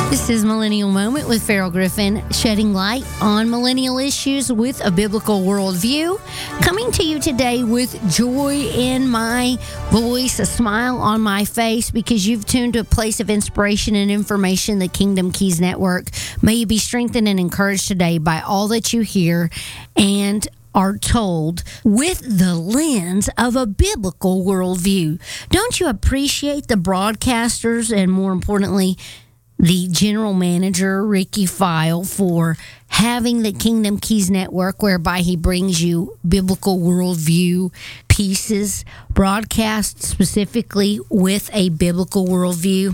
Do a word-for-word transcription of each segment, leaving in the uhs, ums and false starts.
This is Millennial Moment with Farrell Griffin, shedding light on millennial issues with a biblical worldview. Coming to you today with joy in my voice, a smile on my face, because you've tuned to a place of inspiration and information, the Kingdom Keys Network. May you be strengthened and encouraged today by all that you hear and are told with the lens of a biblical worldview. Don't you appreciate the broadcasters and, more importantly, the general manager, Ricky File, for having the Kingdom Keys Network, whereby he brings you biblical worldview pieces, broadcast specifically with a biblical worldview?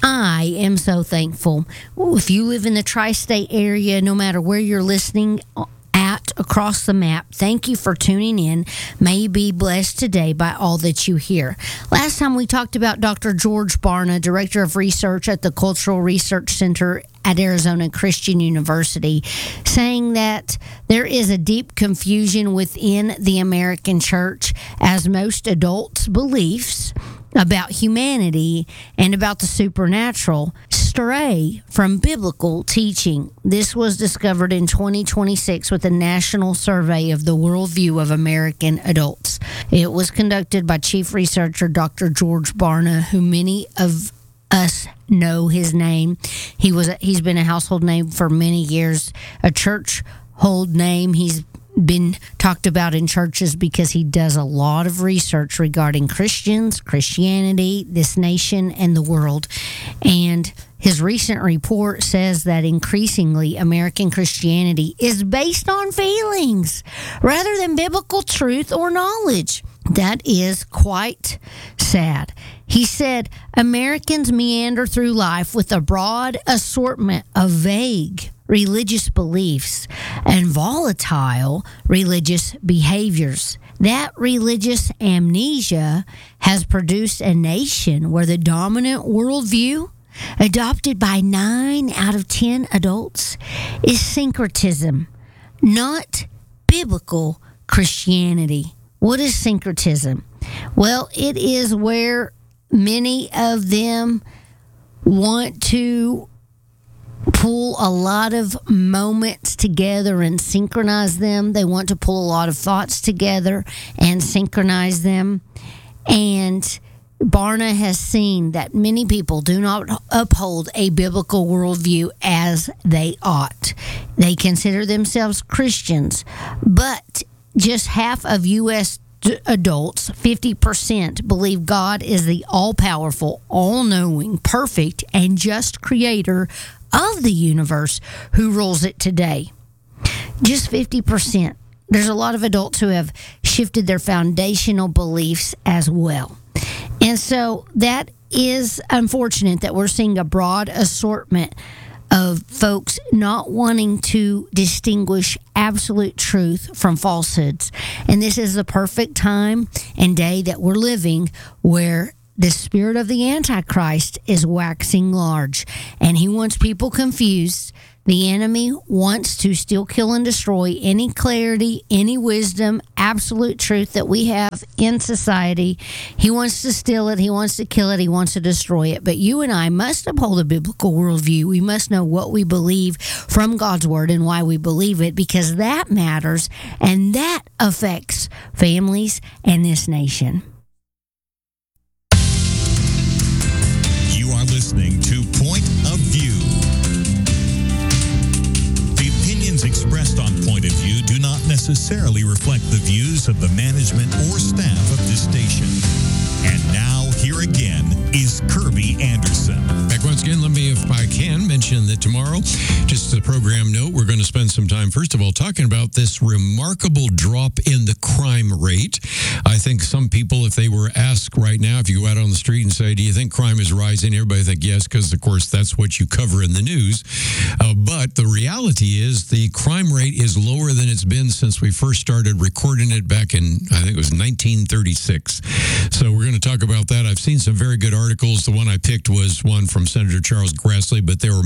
I am so thankful. If you live in the tri-state area, no matter where you're listening at across the map, thank you for tuning in. May you be blessed today by all that you hear. Last time we talked about Doctor George Barna, Director of Research at the Cultural Research Center at Arizona Christian University, saying that there is a deep confusion within the American church as most adults' beliefs about humanity and about the supernatural stray from biblical teaching. This was discovered in twenty twenty-six with a national survey of the worldview of American adults. It was conducted by Chief Researcher Doctor George Barna, who many of us know his name. He was he's been a household name for many years, a church hold name. He's been talked about in churches because he does a lot of research regarding Christians, Christianity, this nation, and the world. And his recent report says that increasingly American Christianity is based on feelings rather than biblical truth or knowledge. That is quite sad. He said Americans meander through life with a broad assortment of vague religious beliefs and volatile religious behaviors. That religious amnesia has produced a nation where the dominant worldview, adopted by nine out of ten adults, is syncretism, not biblical Christianity. What is syncretism? Well, it is where many of them want to pull a lot of moments together and synchronize them. They want to pull a lot of thoughts together and synchronize them. And Barna has seen that many people do not uphold a biblical worldview as they ought. They consider themselves Christians, but just half of U S adults, fifty percent, believe God is the all-powerful, all-knowing, perfect, and just creator of the universe who rules it today. Just fifty percent. There's a lot of adults who have shifted their foundational beliefs as well. And so that is unfortunate that we're seeing a broad assortment of folks not wanting to distinguish absolute truth from falsehoods. And this is the perfect time and day that we're living where the spirit of the Antichrist is waxing large, and he wants people confused. The enemy wants to steal, kill, and destroy any clarity, any wisdom, absolute truth that we have in society. He wants to steal it. He wants to kill it. He wants to destroy it. But you and I must uphold a biblical worldview. We must know what we believe from God's word and why we believe it, because that matters, and that affects families and this nation. You are listening to Point of View. The opinions expressed on Point of View do not necessarily reflect the views of the management or staff of this station. And now, here again, is Kirby Anderson. Back once again, let me, if I can, mention that tomorrow, just as a program note, we're going to spend some time, first of all, talking about this remarkable drop in the crime rate. I think some people, if they were asked right now, if you go out on the street and say, do you think crime is rising? Everybody think yes, because, of course, that's what you cover in the news. Uh, but the reality is the crime rate is lower than it's been since we first started recording it back in, I think it was nineteen thirty-six. So we're going to talk about that. I've seen some very good articles. The one I picked was one from Senator Charles Grassley, but there were many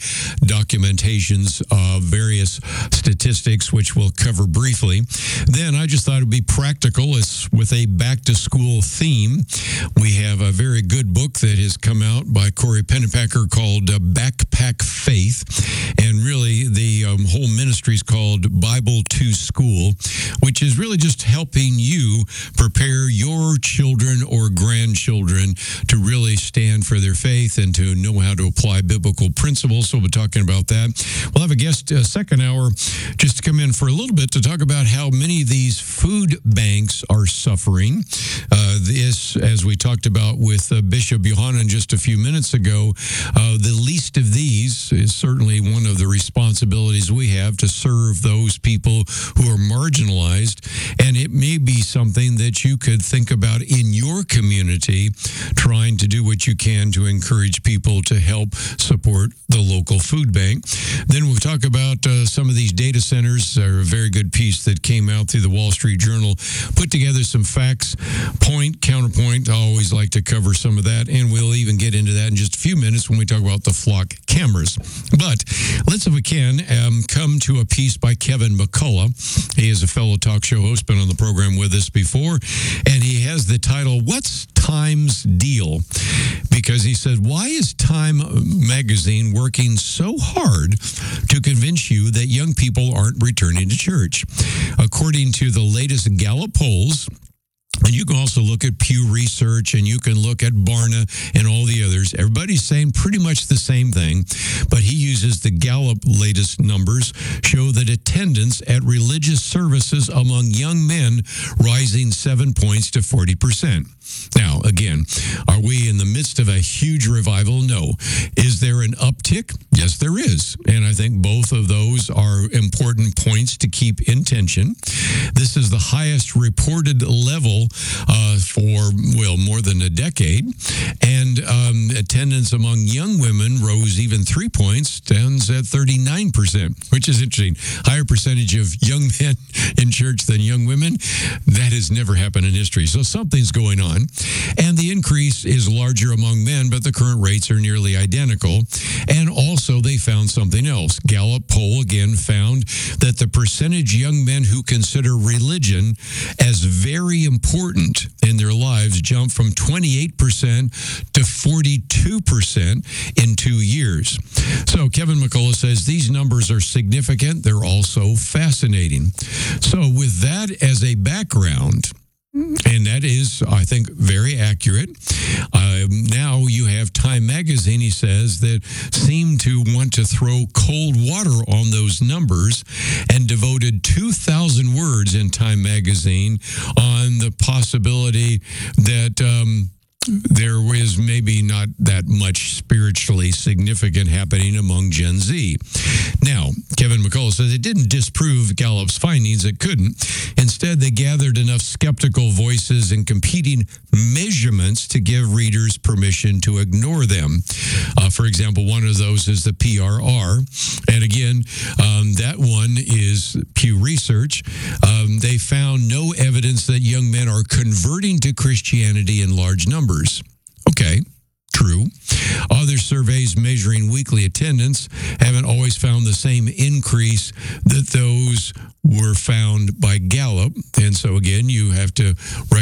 documentations of various statistics, which we'll cover briefly. Then I just thought it would be practical as with a back-to-school theme. We have a very good book that has come out by Corey Pennepacker called uh, Backpack Faith. And really, the um, whole ministry is called Bible to School, which is really just helping you prepare your children or grandchildren to really stand for their faith and to know how to apply biblical principles. So we'll be talking about that. We'll have a guest uh, second hour just to come in for a little bit to talk about how many of these food banks are suffering. Uh, this, as we talked about with uh, Bishop Yohanan just a few minutes ago, uh, the least of these is certainly one of the responsibilities we have to serve those people who are marginalized. And it may be something that you could think about in your community, trying to do what you can to encourage people to help support the local food bank. Then we'll talk about uh, some of these data centers. Are a very good piece that came out through the Wall Street Journal. Put together some facts, point, counterpoint. I always like to cover some of that, and we'll even get into that in just a few minutes when we talk about the flock cameras. But let's, if we can, um, come to a piece by Kevin McCullough. He is a fellow talk show host, been on the program with us before, and he has the title, What's Time's Deal? Because he said, why is Time magazine working so hard to convince you that young people aren't returning to church? According to the latest Gallup polls, and you can also look at Pew Research, and you can look at Barna and all the others. Everybody's saying pretty much the same thing, but he uses the Gallup latest numbers, show that attendance at religious services among young men rising seven points to forty percent. Now, again, are we in the midst of a huge revival? No. Is there an uptick? Yes, there is. And I think both of those are important points to keep in tension. This is the highest reported level uh, for, well, more than a decade. And um, attendance among young women rose even three points, stands at thirty-nine percent, which is interesting. Higher percentage of young men in church than young women. That has never happened in history. So something's going on. And the increase is larger among men, but the current rates are nearly identical. And also, they found something else. Gallup poll again found that the percentage young men who consider religion as very important in their lives jumped from twenty-eight percent to forty-two percent in two years. So Kevin McCullough says these numbers are significant. They're also fascinating. So with that as a background, and that is, I think, very accurate. Uh, now you have Time magazine, he says, that seem to want to throw cold water on those numbers and devoted two thousand words in Time magazine on the possibility that um, there is maybe not that much spiritually significant happening among Gen Z. Now, Kevin McCullough says it didn't disprove Gallup's findings. It couldn't. Instead, they gathered enough skeptical voices and competing measurements to give readers permission to ignore them. Uh, for example, one of those is the P R R. And again, um, that one is Pew Research. Um, they found no evidence that young men are converting to Christianity in large numbers. Okay. True. Other surveys measuring weekly attendance haven't always found the same increase that those were found by Gallup. And so, again, you have to recognize